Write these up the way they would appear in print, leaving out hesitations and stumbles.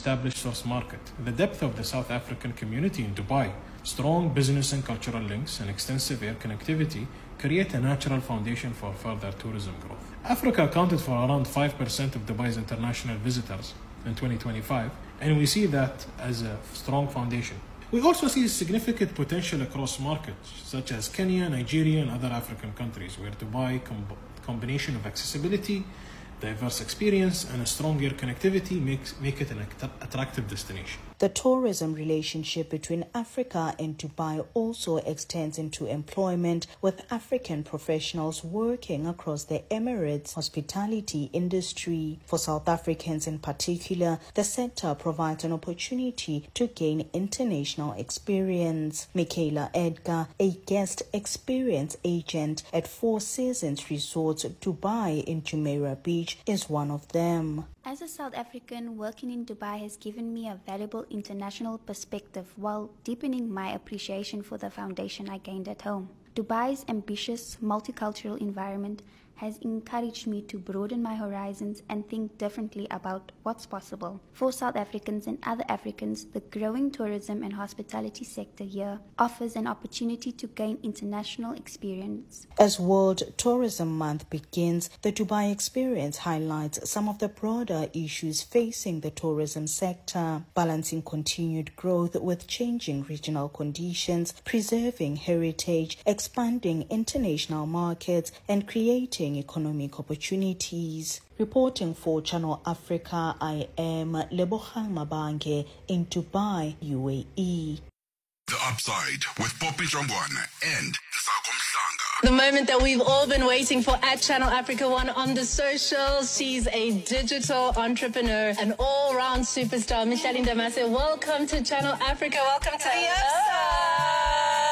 established source market, the depth of the South African community in Dubai, strong business and cultural links, and extensive air connectivity create a natural foundation for further tourism growth. Africa accounted for around 5% of Dubai's international visitors in 2025, and we see that as a strong foundation. We also see significant potential across markets such as Kenya, Nigeria, and other African countries where Dubai combination of accessibility, diverse experience, and a strong air connectivity make it an attractive destination. The tourism relationship between Africa and Dubai also extends into employment, with African professionals working across the Emirates' hospitality industry. For South Africans in particular, the sector provides an opportunity to gain international experience. Michaela Edgar, a guest experience agent at Four Seasons Resorts Dubai in Jumeirah Beach, is one of them. As a South African, working in Dubai has given me a valuable international perspective while deepening my appreciation for the foundation I gained at home. Dubai's ambitious multicultural environment has encouraged me to broaden my horizons and think differently about what's possible. For South Africans and other Africans, the growing tourism and hospitality sector here offers an opportunity to gain international experience. As World Tourism Month begins, the Dubai Experience highlights some of the broader issues facing the tourism sector, balancing continued growth with changing regional conditions, preserving heritage, expanding international markets, and creating economic opportunities. Reporting for Channel Africa, I am Lebogang Mabange in Dubai, UAE. The Upside with Poppy Jongwana and Nsako Mhlanga. The moment that we've all been waiting for at Channel Africa One on the socials. She's a digital entrepreneur, an all-round superstar. Micheline Damase, welcome to Channel Africa. Welcome to the Upside.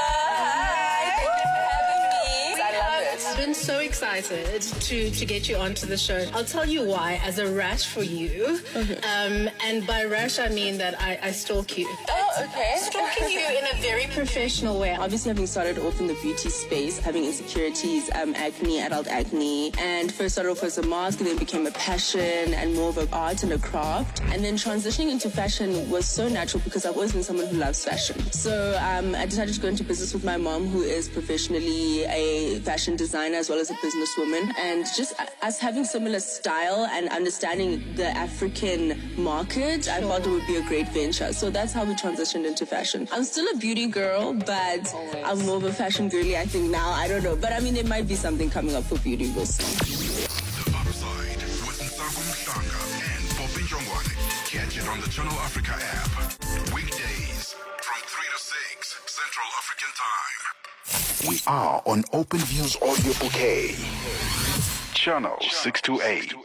I've been so excited to get you onto the show. I'll tell you why, as a rash for you. And by rash, I mean that I stalk you. Oh, okay. Stalking you in a very professional way. Obviously, having started off in the beauty space, having insecurities, acne, adult acne, and first started off as a mask, and then became a passion and more of an art and a craft. And then transitioning into fashion was so natural because I've always been someone who loves fashion. So I decided to go into business with my mom, who is professionally a fashion designer as well as a businesswoman, and just us having similar style and understanding the African market, I felt it would be a great venture. So that's how we transitioned into fashion. I'm still a beauty girl, but I'm more of a fashion girly, I think now. I don't know. But I mean, there might be something coming up for beauty. We'll see. The Upside with Nsako Mhlanga and Poppy Jongwane. Catch it on the Channel Africa app. Weekdays from 3 to 6 Central African Time. We are on Open Views Audio Bouquet. Channel 628.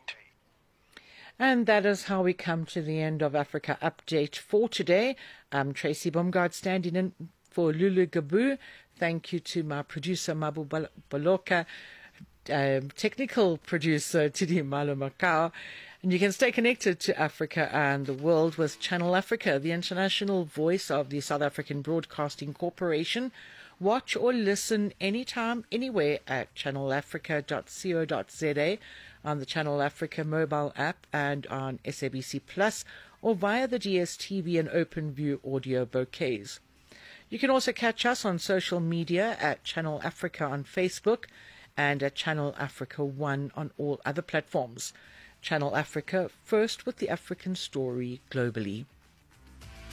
And that is how we come to the end of Africa Update for today. I'm Tracy Baumgart standing in for Lulu Gabu. Thank you to my producer, Mabu Baloka, technical producer, Tidi Malo Macau. And you can stay connected to Africa and the world with Channel Africa, the international voice of the South African Broadcasting Corporation. Watch or listen anytime, anywhere at channelafrica.co.za, on the Channel Africa mobile app and on SABC Plus, or via the DSTV and OpenView audio bouquets. You can also catch us on social media at Channel Africa on Facebook and at Channel Africa One on all other platforms. Channel Africa, first with the African story globally.